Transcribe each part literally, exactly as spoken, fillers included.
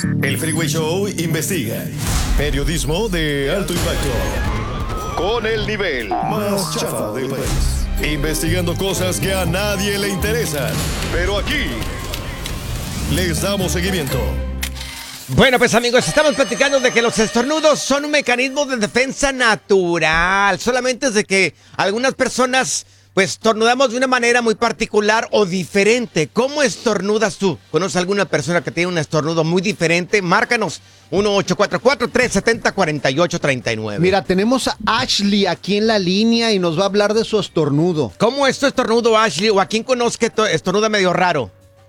El Freeway Show investiga. Periodismo de alto impacto. Con el nivel más chafa del país. Investigando cosas que a nadie le interesan. Pero aquí les damos seguimiento. Bueno, pues amigos, estamos platicando de que los estornudos son un mecanismo de defensa natural. Solamente es de que algunas personas, pues, estornudamos de una manera muy particular o diferente. ¿Cómo estornudas tú? ¿Conoces alguna persona que tiene un estornudo muy diferente? Márcanos uno ocho cuatro cuatro, tres siete cero, cuatro ocho tres nueve. Mira, tenemos a Ashley aquí en la línea y nos va a hablar de su estornudo. ¿Cómo es tu estornudo, Ashley? ¿O a quién conozco que to- estornuda medio raro?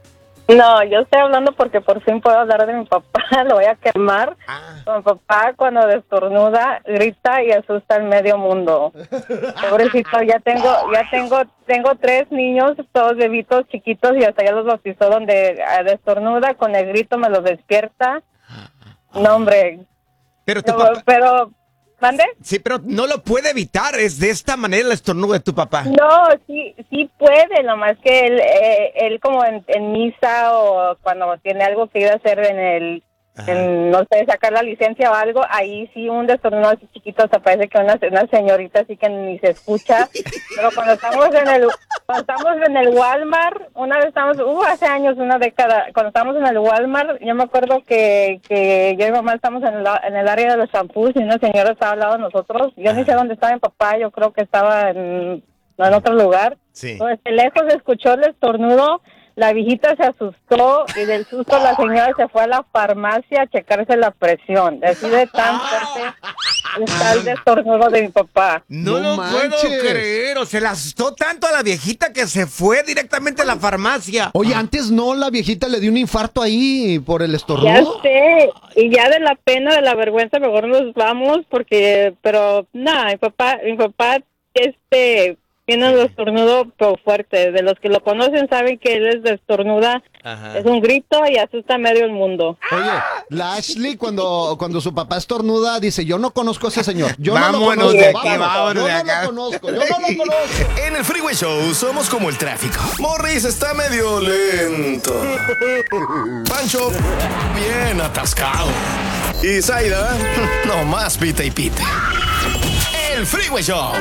No, yo estoy hablando porque por fin puedo hablar de mi papá, lo voy a quemar. Ah. Mi papá cuando destornuda, grita y asusta al medio mundo. Pobrecito, ya tengo, ya tengo, tengo tres niños, todos bebitos chiquitos y hasta ya los bautizó donde ah, destornuda, con el grito me los despierta. No, hombre. Pero tu Pero, papá... pero ¿mande? Sí, pero no lo puede evitar. Es de esta manera el estornudo de tu papá. No, sí, sí puede, nomás que él, eh, él como en, en misa o cuando tiene algo que ir a hacer en el, en, no sé, sacar la licencia o algo, ahí sí un destornudo así chiquito, hasta parece que una, una señorita así que ni se escucha, pero cuando estamos en el, cuando estamos en el Walmart, una vez estamos, uh, hace años, una década, cuando estábamos en el Walmart, yo me acuerdo que, que yo y mi mamá estamos en el, en el área de los shampoos y una señora estaba al lado de nosotros, yo ni sé dónde estaba mi papá, yo creo que estaba en, no, en otro lugar, Sí. entonces de lejos escuchó el estornudo. La viejita se asustó y del susto la señora se fue a la farmacia a checarse la presión. Así de tan fuerte está el estornudo de mi papá. No, No lo puedo manches. creer. O se le asustó tanto a la viejita que se fue directamente a la farmacia. Oye, antes no, la viejita le dio un infarto ahí por el Ya estornudo. sé, y ya de la pena, de la vergüenza, mejor nos vamos porque, pero nada, mi papá, mi papá, este... tiene un estornudo pero fuerte. De los que lo conocen saben que él es de estornuda. Ajá. Es un grito y asusta a medio el mundo. Oye, la Ashley cuando, cuando su papá estornuda dice, yo no conozco a ese señor. Yo no Vámonos lo conozco. de aquí, Vámonos. vámonos yo de no acá. lo conozco, yo no lo conozco. En el Freeway Show somos como el tráfico. Morris está medio lento. Pancho, bien atascado. Y Zaida, nomás pita y pita. El Freeway Show.